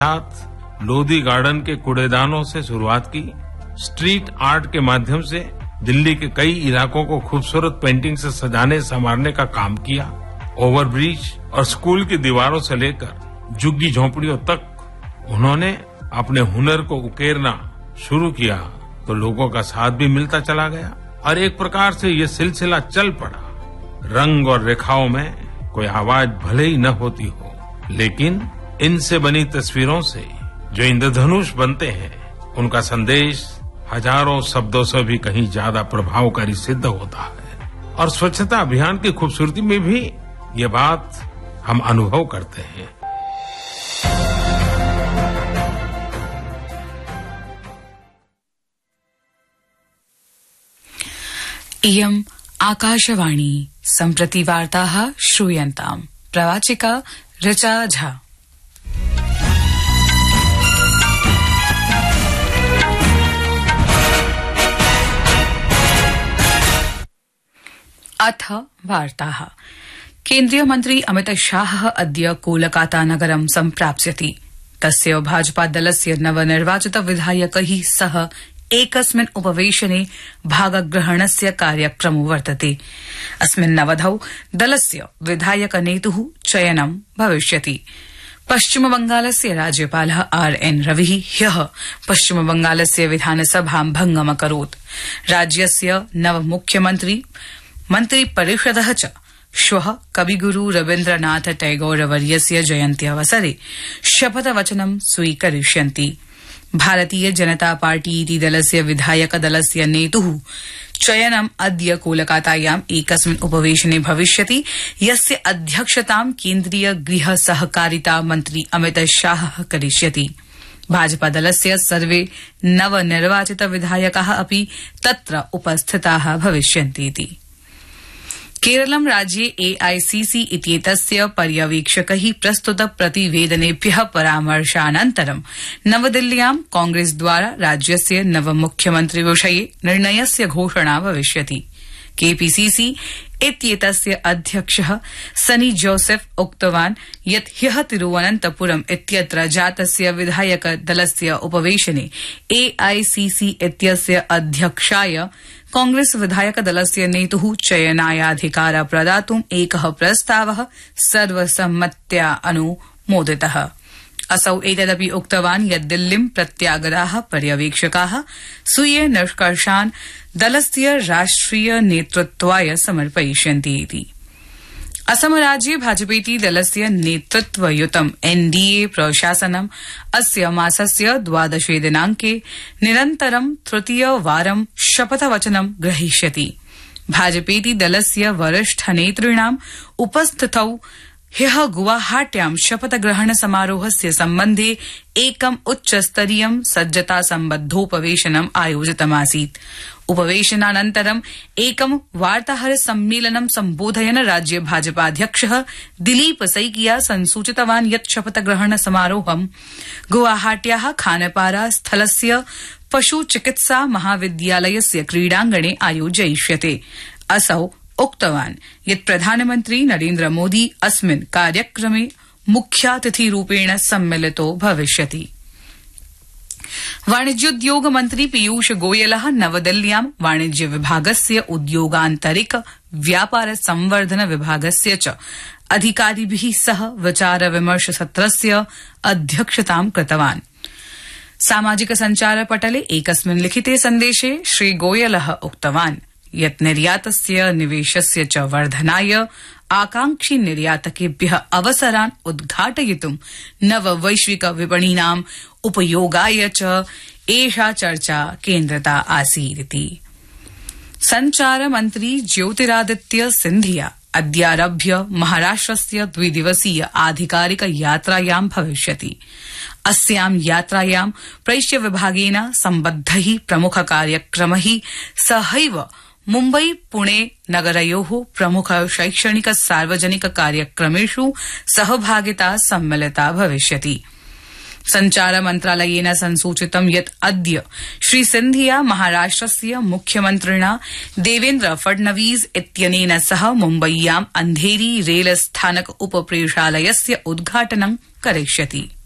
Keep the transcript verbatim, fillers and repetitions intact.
साथ लोधी गार्डन के कूड़ेदानों से शुरुआत की, स्ट्रीट आर्ट के माध्यम से दिल्ली के कई इलाकों को खूबसूरत पेंटिंग से सजाने संवारने का काम किया। ओवरब्रिज और स्कूल की दीवारों से लेकर झुग्गी झोंपड़ियों तक उन्होंने अपने हुनर को उकेरना शुरू किया तो लोगों का साथ भी मिलता चला गया और एक प्रकार से ये सिलसिला चल पड़ा। रंग और रेखाओं में कोई आवाज भले ही न होती हो, लेकिन इनसे बनी तस्वीरों से जो इंद्रधनुष बनते हैं उनका संदेश हजारों शब्दों से भी कहीं ज्यादा प्रभावकारी सिद्ध होता है। और स्वच्छता अभियान की खूबसूरती में भी ये बात हम अनुभव करते हैं। इयम् आकाशवाणी सम्प्रति वार्ताः श्रूयन्ताम्। प्रवाचिका ऋचा झा। अथ वार्ताः। केन्द्रीय मन्त्री अमित शाह अद्य कोलकाता नगरं सम्प्राप्स्यति। तस्य भाजपा दलस्य नवनिर्वाचित विधायकै सह एकस्मिन् उपवेशने भागग्रहणस्य कार्यक्रमो वर्तते। अस्मिन् अवधौ दलस्य विधायक नेतुः चयनं भविष्यति। पश्चिम बंगालस्य राज्यपालः आर एन रविः ह्यः पश्चिम बंगालस्य विधानसभां भंगमकरोत्। राज्यस्य नव मुख्यमन्त्री मन्त्रिपरिषदः च श्वः कविगुरु रवीन्द्रनाथ टैगोरवर्यस्य जयन्त्यवसरे शपथवचनं स्वीकरिष्यन्ति। भारतीय जनता पार्टी इति दलस्य विधायक दलस्य नेतुः चयनम् अद्य कोलकातायाम् एकस्मिन् उपवेशने भविष्यति, यस्य अध्यक्षतां केन्द्रीय गृह सहकारिता मन्त्री अमित शाहः करिष्यति। भाजपा दलस्य सर्वे नवनिर्वाचित विधायकाः अपि तत्र उपस्थिताः भविष्यन्तीति। केरलं राज्ये एआईसीसी इत्येतस्य पर्यवेक्षकैः प्रस्तुत प्रतिवेदनेभ्यः परामर्शानन्तरं नवदिल्ल्यां कांग्रेसद्वारा राज्यस्य नवमुख्यमन्त्रिविषये निर्णयस्य घोषणा भविष्यति। केपीसीसी इत्येतस्य अध्यक्षः सनी जोसेफ उक्तवान् यत् ह्यः तिरुवनन्तपुरम् इत्यत्र जातस्य विधायक दलस्य उपवेशने एआईसीसी इत्यस्य अध्यक्षाय कांग्रेस विधायक दलस्य नेतुः चयनायाधिकार प्रदातुम् एकः प्रस्तावः सर्वसम्मत्या अनुमोदितः। असौ एतदपि उक्तवान् यत् दिल्लीं प्रत्यागताः पर्यवेक्षकाः स्वीय निष्कर्षान् दलस्य राष्ट्रिय नेतृत्वाय समर्पयिष्यन्ति इति। असम राज्ये भाजपेति दलस्य नेतृत्वयुतं एनडीए प्रशासनम् अस्य मासस्य द्वादशे दिनांके निरन्तरं तृतीयवारं शपथवचनं ग्रहीष्यति। भाजपेति दलस्य वरिष्ठनेतॄणाम् उपस्थितौ ह्यः गुवाहाट्यां शपथग्रहण समारोहस्य सम्बन्धे एकम् उच्चस्तरीयं सज्जता सम्बद्धोपवेशनम् आयोजितमासीत्। उपवेशनानन्तरं एकं वार्ताहर सम्मेलनं सम्बोधयन् राज्य भाजपाध्यक्षः दिलीप सैकिया संसूचितवान् यत् शपथग्रहण समारोहं गुवाहाट्याः खानपारा स्थलस्य पशु चिकित्सा महाविद्यालयस्य क्रीडाङ्गणे आयोजयिष्यते। असौ उक्तवान् यत् प्रधानमन्त्री नरेन्द्र मोदी अस्मिन् कार्यक्रमे मुख्यातिथिरूपेण सम्मिलितो भविष्यति। वाणिज्योद्योग मन्त्री पीयूष गोयलः नवदिल्ल्यां वाणिज्य विभागस्य उद्योगान्तरिक व्यापार संवर्धन विभागस्य च अधिकारिभिः सह विचार विमर्श सत्रस्य अध्यक्षतां कृतवान्। सामाजिक सञ्चार पटले एकस्मिन् लिखिते सन्देशे श्रीगोयलः उक्तवान् यत् निर्यातस्य निवेशस्य च वर्धनाय आकांक्षी निर्यातकेभ्यः अवसरान् उद्घाटयितुं नववैश्विक विपणीनाम् उपयोगाय च एषा चर्चा केन्द्रिता आसीदिति। सञ्चार मन्त्री ज्योतिरादित्य सिन्धिया अद्यारभ्य महाराष्ट्रस्य द्विदिवसीय आधिकारिक यात्रायां भविष्यति। अस्यां यात्रायां प्रैष्य विभागेन सम्बद्धैः प्रमुख कार्यक्रमैः सहैव मुम्बई पुणे नगरयोः प्रमुख शैक्षणिक सार्वजनिक कार्यक्रमेषु सहभागिता सम्मिलिता भविष्यति। सञ्चार मन्त्रालयेन संसूचितं यत् अद्य श्री सिन्धिया महाराष्ट्रस्य मुख्यमन्त्रिणा देवेन्द्र फडणवीस इत्यनेन सह मुम्बय्यां अन्धेरी रेल स्थानक उपप्रेषालयस्य उद्घाटनं करिष्यति।